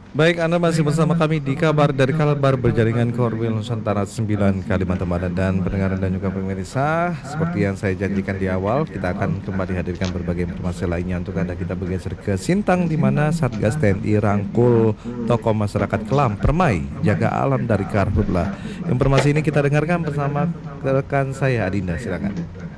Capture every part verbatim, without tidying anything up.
Baik, Anda masih bersama kami di kabar dari Kalbar berjaringan Korwil Nusantara sembilan Kalimantan Barat dan pendengar dan juga pemirsa. Seperti yang saya janjikan di awal, kita akan kembali hadirkan berbagai informasi lainnya untuk Anda. Kita bergeser ke Sintang di mana Satgas T N I rangkul tokoh masyarakat Kelam Permai jaga alam dari karhutlah. Informasi ini kita dengarkan bersama rekan saya Adinda, silakan.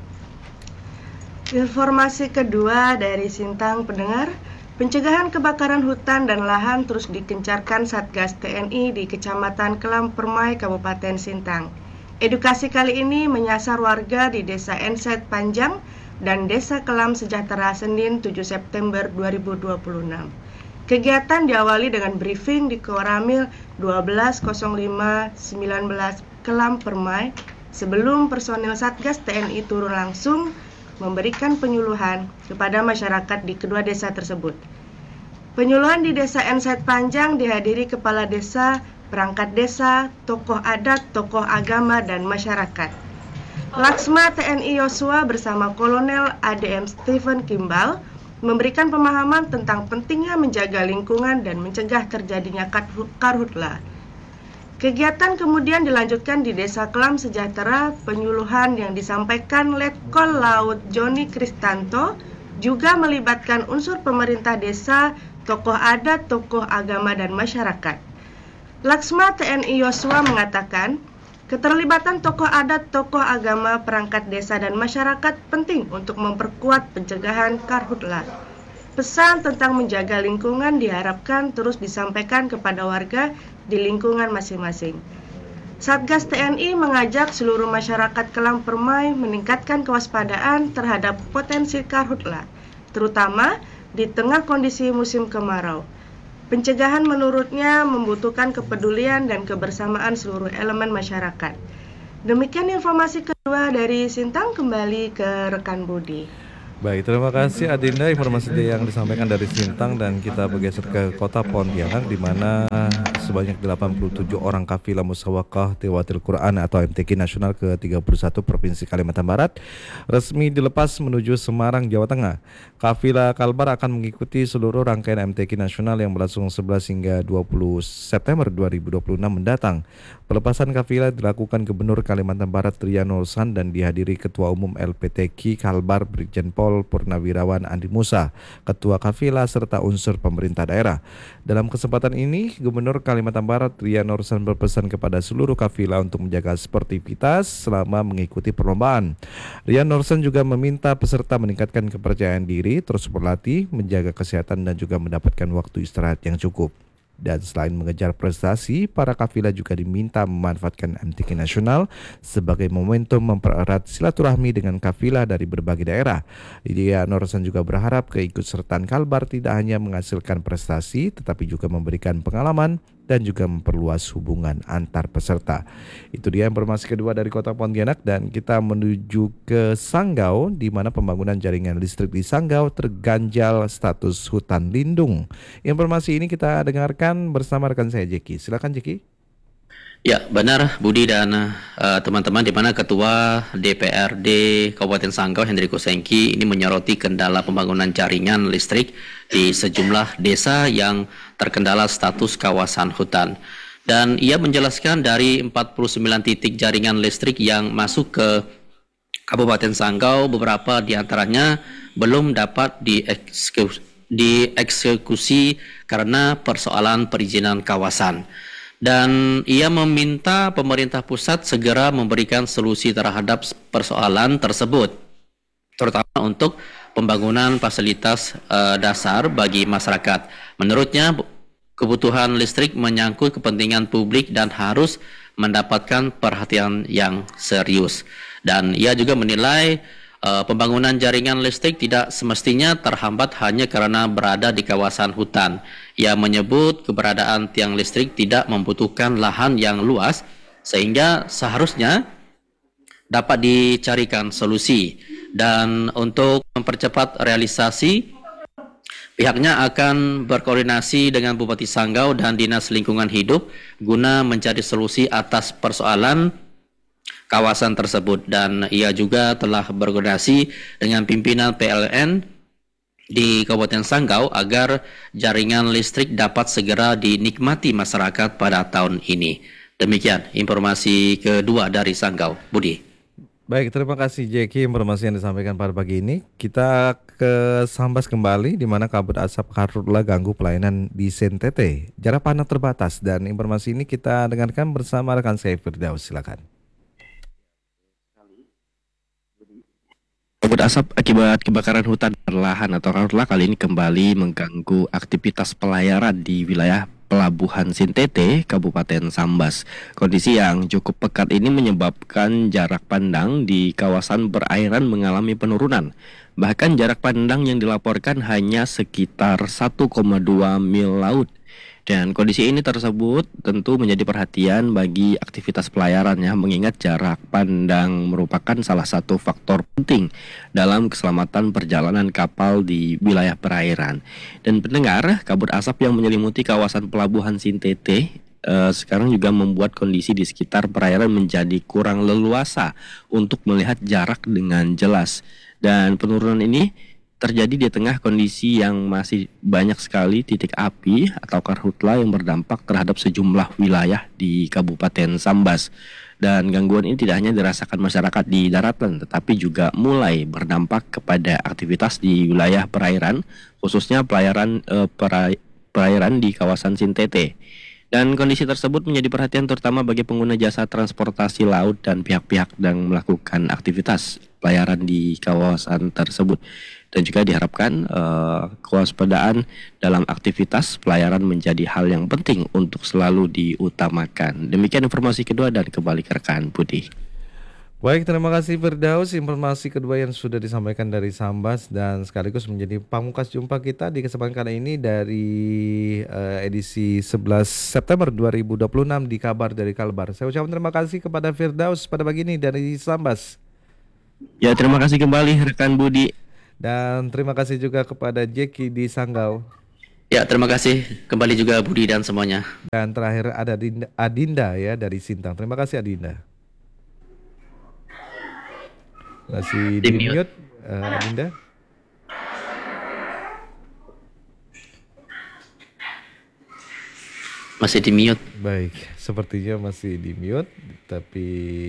Informasi kedua dari Sintang pendengar, pencegahan kebakaran hutan dan lahan terus dikencarkan Satgas T N I di Kecamatan Kelam Permai, Kabupaten Sintang. Edukasi kali ini menyasar warga di Desa Enset Panjang dan Desa Kelam Sejahtera Senin tujuh September dua ribu dua puluh enam. Kegiatan diawali dengan briefing di Koramil dua belas nol lima sembilan belas Kelam Permai sebelum personil Satgas T N I turun langsung memberikan penyuluhan kepada masyarakat di kedua desa tersebut. Penyuluhan di Desa Enset Panjang dihadiri kepala desa, perangkat desa, tokoh adat, tokoh agama, dan masyarakat. Laksma T N I Yosua bersama Kolonel A D M Stephen Kimball memberikan pemahaman tentang pentingnya menjaga lingkungan dan mencegah terjadinya karhutla. Kegiatan kemudian dilanjutkan di Desa Kelam Sejahtera. Penyuluhan yang disampaikan Letkol Laut Joni Kristanto juga melibatkan unsur pemerintah desa, tokoh adat, tokoh agama, dan masyarakat. Laksma T N I Yosua mengatakan, keterlibatan tokoh adat, tokoh agama, perangkat desa, dan masyarakat penting untuk memperkuat pencegahan karhutla. Pesan tentang menjaga lingkungan diharapkan terus disampaikan kepada warga di lingkungan masing-masing. Satgas T N I mengajak seluruh masyarakat Kelam Permai meningkatkan kewaspadaan terhadap potensi karhutla, terutama di tengah kondisi musim kemarau. Pencegahan menurutnya membutuhkan kepedulian dan kebersamaan seluruh elemen masyarakat. Demikian informasi kedua dari Sintang, kembali ke rekan Budi. Baik, terima kasih Adinda informasi yang disampaikan dari Sintang dan kita bergeser ke kota Pontianak di mana sebanyak delapan puluh tujuh orang kafilah musawakah Tilawatil Quran atau M T Q Nasional ke tiga puluh satu Provinsi Kalimantan Barat resmi dilepas menuju Semarang, Jawa Tengah. Kafilah Kalbar akan mengikuti seluruh rangkaian M T Q Nasional yang berlangsung sebelas hingga dua puluh September dua ribu dua puluh enam mendatang. Pelepasan kafilah dilakukan Gubernur Kalimantan Barat Rian Nursan dan dihadiri Ketua Umum L P T Q Kalbar Brigjen Pol Purnawirawan Andi Musa, Ketua Kafilah serta unsur pemerintah daerah. Dalam kesempatan ini, Gubernur Kalimantan Barat Rian Nursan berpesan kepada seluruh kafilah untuk menjaga sportivitas selama mengikuti perlombaan. Rian Nursan juga meminta peserta meningkatkan kepercayaan diri, terus berlatih, menjaga kesehatan dan juga mendapatkan waktu istirahat yang cukup. Dan selain mengejar prestasi, para kafilah juga diminta memanfaatkan M T Q Nasional sebagai momentum mempererat silaturahmi dengan kafilah dari berbagai daerah. Lydia Norsan juga berharap keikutsertaan Kalbar tidak hanya menghasilkan prestasi, tetapi juga memberikan pengalaman dan juga memperluas hubungan antar peserta. Itu dia informasi kedua dari Kota Pontianak dan kita menuju ke Sanggau di mana pembangunan jaringan listrik di Sanggau terganjal status hutan lindung. Informasi ini kita dengarkan bersama rekan saya Jeki. Silakan Jeki. Ya, benar Budi dan uh, teman-teman, di mana Ketua D P R D Kabupaten Sanggau Hendriko Sengki ini menyoroti kendala pembangunan jaringan listrik di sejumlah desa yang terkendala status kawasan hutan. Dan ia menjelaskan dari empat puluh sembilan titik jaringan listrik yang masuk ke Kabupaten Sanggau, beberapa diantaranya belum dapat dieksekusi, dieksekusi karena persoalan perizinan kawasan. Dan ia meminta pemerintah pusat segera memberikan solusi terhadap persoalan tersebut, terutama untuk pembangunan fasilitas uh, dasar bagi masyarakat. Menurutnya, kebutuhan listrik menyangkut kepentingan publik dan harus mendapatkan perhatian yang serius. Dan ia juga menilai uh, pembangunan jaringan listrik tidak semestinya terhambat hanya karena berada di kawasan hutan. Ia menyebut keberadaan tiang listrik tidak membutuhkan lahan yang luas, sehingga seharusnya dapat dicarikan solusi. Dan untuk mempercepat realisasi, pihaknya akan berkoordinasi dengan Bupati Sanggau dan Dinas Lingkungan Hidup guna mencari solusi atas persoalan kawasan tersebut. Dan ia juga telah berkoordinasi dengan pimpinan P L N di Kabupaten Sanggau agar jaringan listrik dapat segera dinikmati masyarakat pada tahun ini. Demikian informasi kedua dari Sanggau. Budi. Baik, terima kasih Jeki informasi yang disampaikan pada pagi ini. Kita ke Sambas kembali di mana kabut asap karhutla ganggu pelayanan di Sentete. Jarak pandang terbatas dan informasi ini kita dengarkan bersama rekan saya Firdaus. Silakan. Kabut asap akibat kebakaran hutan dan lahan atau karhutla kali ini kembali mengganggu aktivitas pelayaran di wilayah Pelabuhan Sintete, Kabupaten Sambas. Kondisi yang cukup pekat ini menyebabkan jarak pandang di kawasan perairan mengalami penurunan. Bahkan jarak pandang yang dilaporkan hanya sekitar satu koma dua mil laut. Dan kondisi ini tersebut tentu menjadi perhatian bagi aktivitas pelayaran ya, mengingat jarak pandang merupakan salah satu faktor penting dalam keselamatan perjalanan kapal di wilayah perairan. Dan pendengar, kabut asap yang menyelimuti kawasan Pelabuhan Sintete eh, sekarang juga membuat kondisi di sekitar perairan menjadi kurang leluasa untuk melihat jarak dengan jelas. Dan penurunan ini terjadi di tengah kondisi yang masih banyak sekali titik api atau karhutla yang berdampak terhadap sejumlah wilayah di Kabupaten Sambas. Dan gangguan ini tidak hanya dirasakan masyarakat di daratan, tetapi juga mulai berdampak kepada aktivitas di wilayah perairan, khususnya pelayaran eh, perai, perairan di kawasan Sintete. Dan kondisi tersebut menjadi perhatian terutama bagi pengguna jasa transportasi laut dan pihak-pihak yang melakukan aktivitas pelayaran di kawasan tersebut. Dan juga diharapkan uh, kewaspadaan dalam aktivitas pelayaran menjadi hal yang penting untuk selalu diutamakan. Demikian informasi kedua dan kembali ke rekan Budi. Baik, terima kasih Firdaus. Informasi kedua yang sudah disampaikan dari Sambas dan sekaligus menjadi pamungkas jumpa kita di kesempatan kali ini dari uh, edisi sebelas September dua ribu dua puluh enam di Kabar dari Kalbar. Saya ucapkan terima kasih kepada Firdaus pada pagi ini dari Sambas. Ya, terima kasih kembali rekan Budi. Dan terima kasih juga kepada Jeki di Sanggau. Ya, terima kasih kembali juga Budi dan semuanya. Dan terakhir ada Adinda, Adinda ya dari Sintang. Terima kasih Adinda. Masih di mute uh, Adinda. Masih di mute. Baik, sepertinya masih di mute, tapi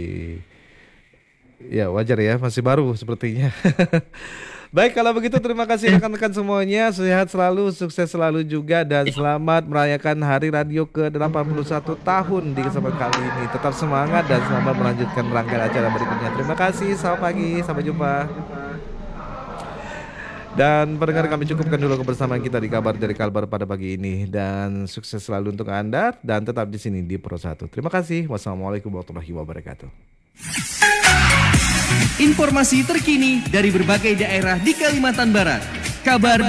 ya wajar ya, masih baru sepertinya. Baik, kalau begitu terima kasih rekan-rekan semuanya. Sehat selalu, sukses selalu juga, dan selamat merayakan Hari Radio ke delapan puluh satu tahun di kesempatan kali ini. Tetap semangat dan selamat melanjutkan rangkaian acara berikutnya. Terima kasih, selamat pagi, sampai jumpa. Dan pendengar, kami cukupkan dulu kebersamaan kita di Kabar dari Kalbar pada pagi ini. Dan sukses selalu untuk Anda dan tetap di sini di Pro satu. Terima kasih. Wassalamualaikum warahmatullahi wabarakatuh. Informasi terkini dari berbagai daerah di Kalimantan Barat. Kabar